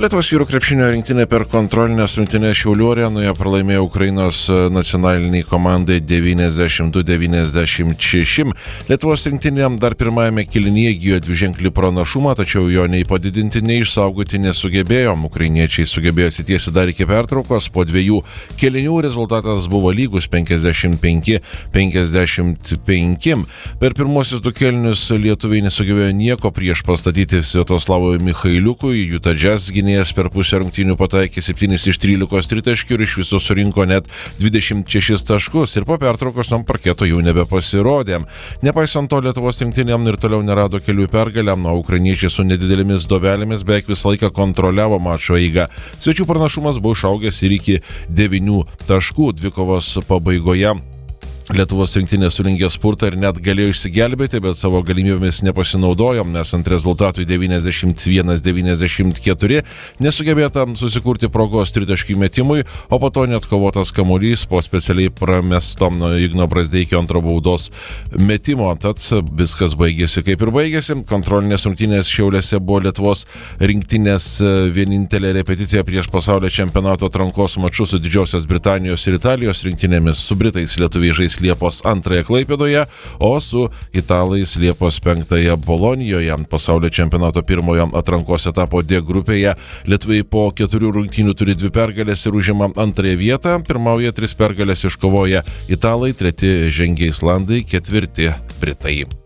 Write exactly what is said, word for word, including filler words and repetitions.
Lietuvos vyrų krepšinio rinktinė per kontrolinės rungtynes Šiaulių arenoje pralaimėjo Ukrainos nacionaliniai komandai devyniasdešimt du devyniasdešimt šeši. Lietuvos rinktinė dar pirmajame kėlinyje įgijo dviženklį pranašumą, tačiau jo nei padidinti, nei išsaugoti nesugebėjo. Ukrainiečiai sugebėjo atsitiesti dar iki pertraukos. Po dviejų kėlinių rezultatas buvo lygus penkiasdešimt penki penkiasdešimt penki. Per pirmosius du kėlinius lietuviai nesugebėjo nieko prieš pastatyti Sviatoslavui Michailiukui. Utah Jazz gynėjas per pusę rungtynių pataikė septynis iš trylikos tritaškių ir iš viso surinko net dvidešimt šešis taškus ir po pertraukos ant parketo jau nebepasirodė. Nepaisant to, Lietuvos rinktinėm ir toliau nerado kelių pergalėm, o ukrainiečiai su nedidelėmis duobelėmis beveik visą laiką kontroliavo mačo eigą. Svečių pranašumas buvo išaugęs ir iki devynių taškų. Dvikovos pabaigoje Lietuvos rinktinė surinkė spurtą ir net galėjo išsigelbėti, bet savo galimybėmis nepasinaudojo, nes ant rezultatui devyniasdešimt vienas devyniasdešimt keturi nesugebėta susikurti progos tritaškių metimui, o po to net kovotas kamuolys po specialiai pramestom Igno Brazdeikio antro baudos metimo. Tad viskas baigėsi kaip ir baigėsi. Kontrolinės rungtynės Šiauliuose buvo Lietuvos rinktinės vienintelė repeticija prieš pasaulio čempionato atrankos mačus su Didžiosios Britanijos ir Italijos rinktinėmis. Su Britais lietuviai žais Liepos antrąją Klaipėdoje, o su italais Liepos penktąją Bolonijoje. Pasaulio čempionato pirmojo atrankos etapo D grupėje lietuviai po keturių rungtynių turi dvi pergalės ir užima antrąją vietą. Pirmauja tris pergalės iškovoja italai, treti žengia islandai, ketvirti Britai.